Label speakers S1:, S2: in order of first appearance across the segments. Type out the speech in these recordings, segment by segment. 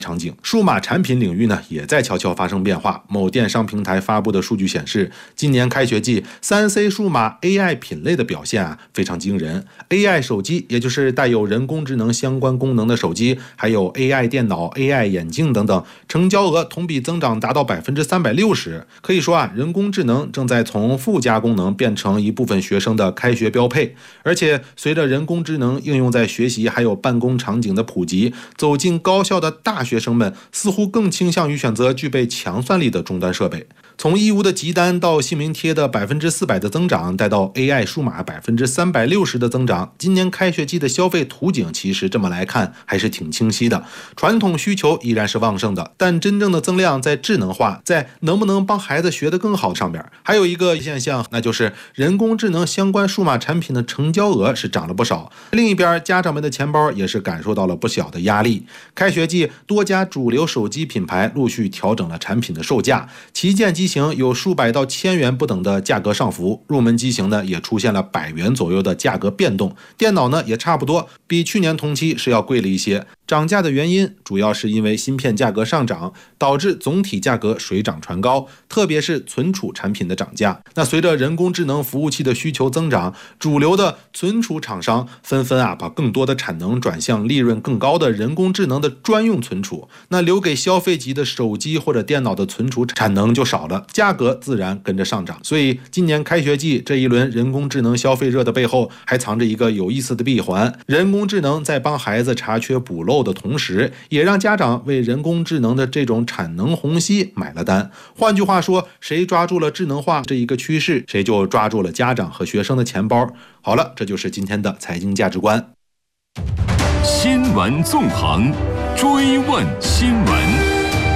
S1: 场景。数码产品领域呢，也在悄悄发生变化。某电商平台发布的数据显示，今年开学季 3C 数码 AI 品类的表现非常惊人。AI 手机，也就是带有人工智能相关功能的手机，还有 AI 电脑、AI 眼镜等等，成交额同比增长达到 360%。可以说人工智能正在从附加功能变成一部分学生的开学标配。而且随着人工智能应用在学习还有办公场景的普及，走进高校的大学生们似乎更倾向于选择具备强算力的终端设备。从义乌的集单到姓名贴的400%的增长，再到 AI 数码360%的增长，今年开学季的消费图景其实这么来看还是挺清晰的。传统需求依然是旺盛的，但真正的增量在智能化，在能不能帮孩子学得更好上面。还有一个现象，那就是人工智能相关数码产品的成交额是涨了不少。另一边，家长们的钱包也是感受到了不小的压力。开学季，多家主流手机品牌陆续调整了产品的售价，旗舰机型有数百到1000元不等的价格上浮，入门机型呢也出现了100元左右的价格变动。电脑呢也差不多，比去年同期是要贵了一些。涨价的原因主要是因为芯片价格上涨，导致总体价格水涨船高，特别是存储产品的涨价。那随着人工智能服务器的需求增长，主流的存储厂商纷纷把更多的产能转向利润更高的人工智能的专用存储，那留给消费级的手机或者电脑的存储产能就少了，价格自然跟着上涨。所以今年开学季这一轮人工智能消费热的背后，还藏着一个有意思的闭环。人工智能在帮孩子查缺补漏的同时，也让家长为人工智能的这种产能虹吸买了单。换句话说，谁抓住了智能化这一个趋势，谁就抓住了家长和学生的钱包。好了，这就是今天的财经价值观。
S2: 新闻纵横，追问新闻。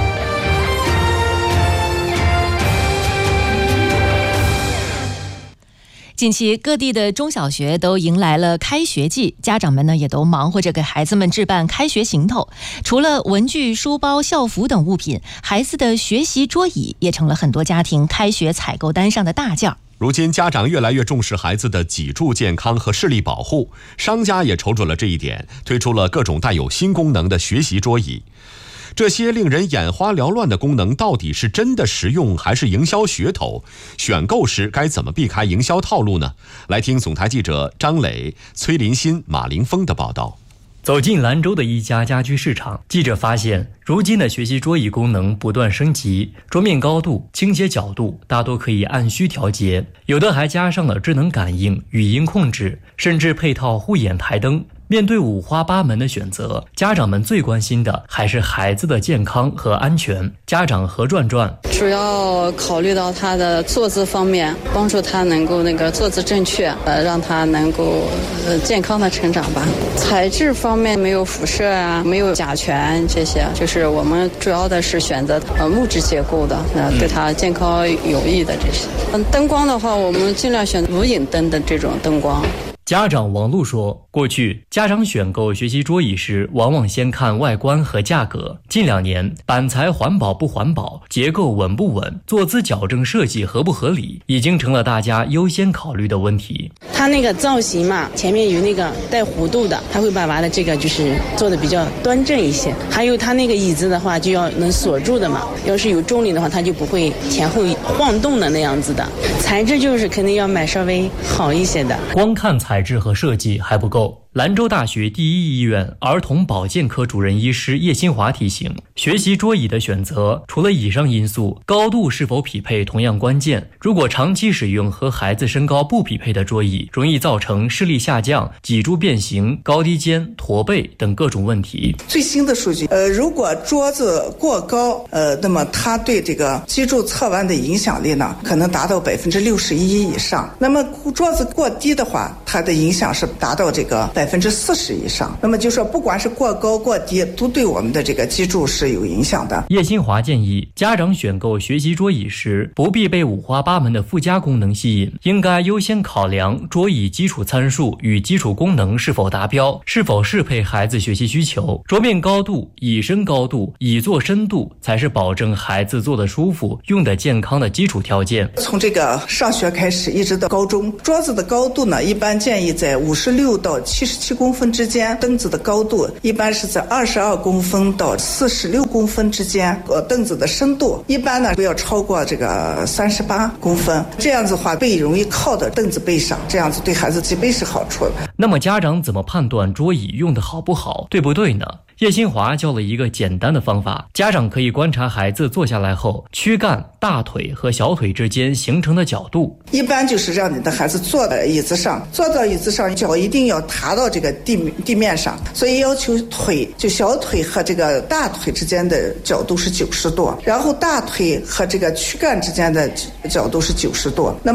S3: 近期各地的中小学都迎来了开学季，家长们呢也都忙活着给孩子们置办开学行头。除了文具、书包、校服等物品，孩子的学习桌椅也成了很多家庭开学采购单上的大件。
S4: 如今家长越来越重视孩子的脊柱健康和视力保护，商家也瞅准了这一点，推出了各种带有新功能的学习桌椅。这些令人眼花缭乱的功能到底是真的实用还是营销噱头？选购时该怎么避开营销套路呢？来听总台记者张磊、崔林新、马凌峰的报道。
S5: 走进兰州的一家家居市场，记者发现，如今的学习桌椅功能不断升级，桌面高度、倾斜角度大多可以按需调节，有的还加上了智能感应、语音控制，甚至配套护眼台灯。面对五花八门的选择，家长们最关心的还是孩子的健康和安全。家长何转转
S6: 主要考虑到他的坐姿方面，帮助他能够坐姿正确，让他能够健康的成长吧。材质方面没有辐射没有甲醛这些，就是我们主要的是选择木质结构的，对他健康有益的这些。灯光的话，我们尽量选无影灯的这种灯光。
S5: 家长王璐说，过去家长选购学习桌椅时，往往先看外观和价格。近2年，板材环保不环保，结构稳不稳，坐姿矫正设计合不合理，已经成了大家优先考虑的问题。
S7: 它那个造型嘛，前面有那个带弧度的，它会把的这个就是做的比较端正一些。还有它那个椅子的话，就要能锁住的嘛，要是有重力的话，它就不会前后晃动的那样子的。材质就是肯定要买稍微好一些的。
S5: 光看材质和设计还不够。兰州大学第一医院儿童保健科主任医师叶新华提醒，学习桌椅的选择，除了以上因素，高度是否匹配同样关键。如果长期使用和孩子身高不匹配的桌椅，容易造成视力下降、脊柱变形、高低肩、驼背等各种问题。
S8: 最新的数据，如果桌子过高，那么它对这个脊柱侧弯的影响力呢，可能达到61%以上。那么桌子过低的话，它的影响是达到这个40%以上。那么就说不管是过高过低，都对我们的这个脊柱是有影响的。
S5: 叶新华建议家长选购学习桌椅时，不必被五花八门的附加功能吸引，应该优先考量桌椅基础参数与基础功能是否达标，是否适配孩子学习需求。桌面高度、椅身高度、椅座深度才是保证孩子坐得舒服、用得健康的基础条件。
S8: 从这个上学开始一直到高中，桌子的高度呢，一般建议在56到70 77公分之间，凳子的高度一般是在22公分到46公分之间，凳子的深度一般呢不要超过这个38公分，这样子的话背容易靠到凳子背上，这样子对孩子脊背是好处的。
S5: 那么家长怎么判断桌椅用的好不好，对不对呢？叶新华教了一个简单的方法，家长可以观察孩子坐下来后躯干、大腿和小腿之间形成的角度。
S8: 一般就是让你的孩子坐到椅子上，脚一定要踏到这个地面上，所以要求小腿和这个大腿之间的角度是90度，然后大腿和这个躯干之间的角度是90度。